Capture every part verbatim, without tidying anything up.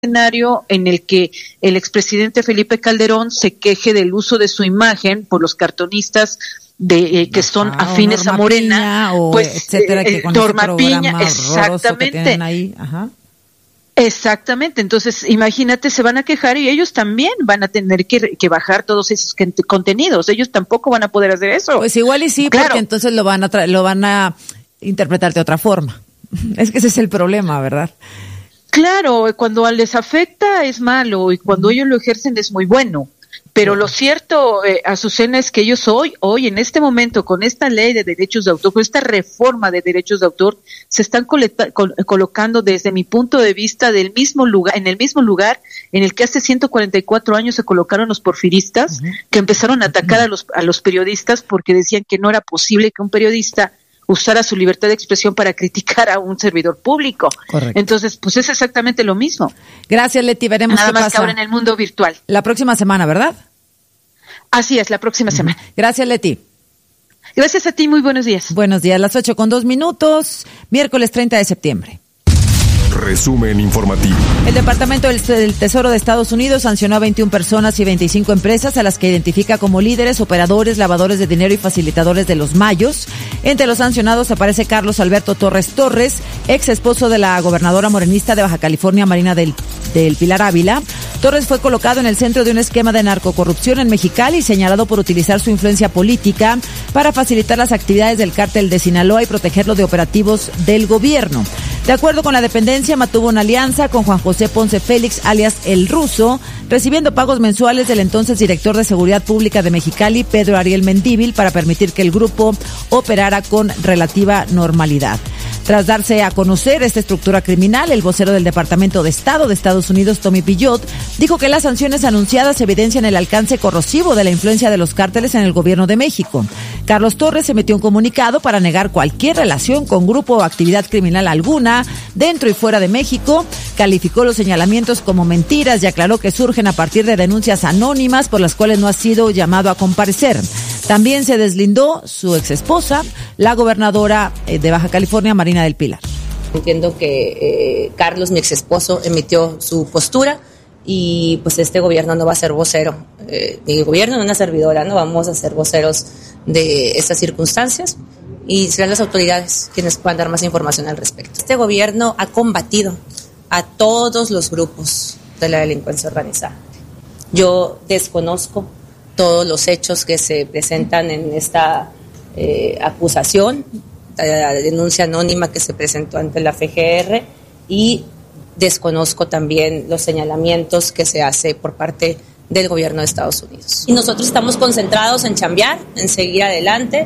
escenario en el que el expresidente Felipe Calderón se queje del uso de su imagen por los cartonistas de eh, que son Ajá, afines a Morena, Piña, o pues etcétera, que eh, con Norma ese Piña, exactamente. ahí. Ajá. Exactamente, entonces imagínate, se van a quejar y ellos también van a tener que, que bajar todos esos contenidos, ellos tampoco van a poder hacer eso. Pues igual y sí, claro, porque entonces lo van a tra- lo van a interpretar de otra forma. Es que ese es el problema, ¿verdad? Claro, cuando les afecta es malo y cuando ellos lo ejercen es muy bueno. Pero lo cierto, eh, Azucena, es que ellos hoy, hoy en este momento, con esta ley de derechos de autor, con esta reforma de derechos de autor, se están coleta, col, colocando desde mi punto de vista del mismo lugar, en el mismo lugar en el que hace ciento cuarenta y cuatro años se colocaron los porfiristas, uh-huh. que empezaron a atacar a los, a los periodistas porque decían que no era posible que un periodista usara su libertad de expresión para criticar a un servidor público. Correcto. Entonces, pues es exactamente lo mismo. Gracias, Leti, veremos Nada qué más pasa. que ahora en el mundo virtual. La próxima semana, ¿verdad? Así es, la próxima semana. Gracias, Leti. Gracias a ti, muy buenos días. Buenos días, las ocho con dos minutos, miércoles treinta de septiembre. Resumen informativo. El Departamento del Tesoro de Estados Unidos sancionó a veintiuna personas y veinticinco empresas a las que identifica como líderes, operadores, lavadores de dinero y facilitadores de los mayos. Entre los sancionados aparece Carlos Alberto Torres Torres, ex esposo de la gobernadora morenista de Baja California, Marina del, del Pilar Ávila. Torres fue colocado en el centro de un esquema de narcocorrupción en Mexicali y señalado por utilizar su influencia política para facilitar las actividades del cártel de Sinaloa y protegerlo de operativos del gobierno. De acuerdo con la dependencia, mantuvo una alianza con Juan José Ponce Félix, alias El Ruso, recibiendo pagos mensuales del entonces director de Seguridad Pública de Mexicali, Pedro Ariel Mendívil, para permitir que el grupo operara con relativa normalidad. Tras darse a conocer esta estructura criminal, el vocero del Departamento de Estado de Estados Unidos, Tommy Pillot, dijo que las sanciones anunciadas evidencian el alcance corrosivo de la influencia de los cárteles en el gobierno de México. Carlos Torres emitió un comunicado para negar cualquier relación con grupo o actividad criminal alguna dentro y fuera de México, calificó los señalamientos como mentiras y aclaró que surgen a partir de denuncias anónimas por las cuales no ha sido llamado a comparecer. También se deslindó su exesposa, la gobernadora de Baja California, Marina del Pilar. Entiendo que eh, Carlos, mi exesposo, emitió su postura y pues este gobierno no va a ser vocero, eh, ni el gobierno ni una servidora, no vamos a ser voceros de estas circunstancias y serán las autoridades quienes puedan dar más información al respecto. Este gobierno ha combatido a todos los grupos de la delincuencia organizada. Yo desconozco todos los hechos que se presentan en esta eh, acusación, la denuncia anónima que se presentó ante la F G R, y desconozco también los señalamientos que se hace por parte del gobierno de Estados Unidos. Y nosotros estamos concentrados en chambear, en seguir adelante.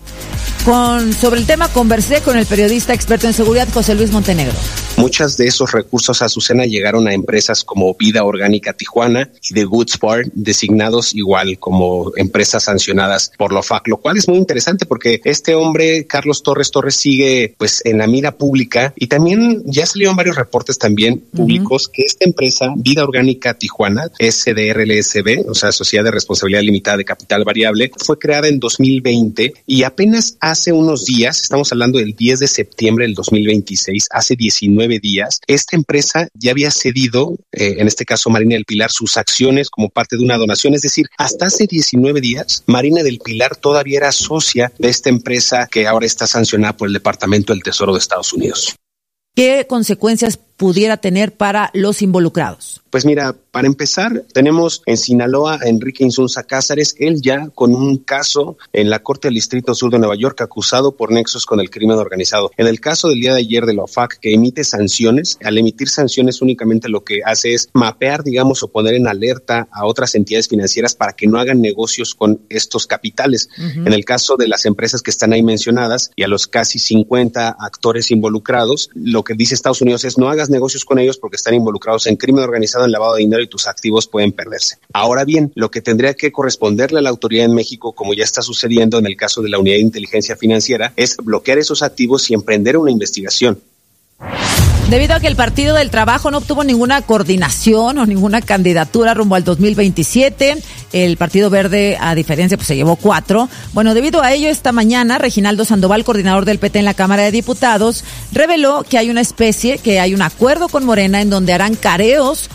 Con, sobre el tema conversé con el periodista experto en seguridad José Luis Montenegro. Muchos de esos recursos, Azucena, llegaron a empresas como Vida Orgánica Tijuana y The Good Sport, designados igual como empresas sancionadas por la O F A C, lo cual es muy interesante porque este hombre, Carlos Torres Torres, sigue pues en la mira pública y también ya salieron varios reportes también públicos uh-huh. que esta empresa, Vida Orgánica Tijuana, S D R L S B, o sea, Sociedad de Responsabilidad Limitada de Capital Variable, fue creada en dos mil veinte y apenas hace unos días, estamos hablando del diez de septiembre del dos mil veintiséis, hace diecinueve días, esta empresa ya había cedido, eh, en este caso Marina del Pilar, sus acciones como parte de una donación. Es decir, hasta hace diecinueve días, Marina del Pilar todavía era socia de esta empresa que ahora está sancionada por el Departamento del Tesoro de Estados Unidos. ¿Qué consecuencias pudiera tener para los involucrados? Pues mira, para empezar, tenemos en Sinaloa a Enrique Insunza Cázares, él ya con un caso en la Corte del Distrito Sur de Nueva York, acusado por nexos con el crimen organizado. En el caso del día de ayer de la O F A C, que emite sanciones, al emitir sanciones únicamente lo que hace es mapear, digamos, o poner en alerta a otras entidades financieras para que no hagan negocios con estos capitales. Uh-huh. En el caso de las empresas que están ahí mencionadas y a los casi cincuenta actores involucrados, lo que dice Estados Unidos es no hagas negocios con ellos porque están involucrados en crimen organizado, en lavado de dinero y tus activos pueden perderse. Ahora bien, lo que tendría que corresponderle a la autoridad en México, como ya está sucediendo en el caso de la Unidad de Inteligencia Financiera, es bloquear esos activos y emprender una investigación. Debido a que el Partido del Trabajo no obtuvo ninguna coordinación o ninguna candidatura rumbo al dos mil veintisiete, el Partido Verde, a diferencia, pues se llevó cuatro. Bueno, debido a ello, esta mañana, Reginaldo Sandoval, coordinador del P T en la Cámara de Diputados, reveló que hay una especie, que hay un acuerdo con Morena en donde harán careos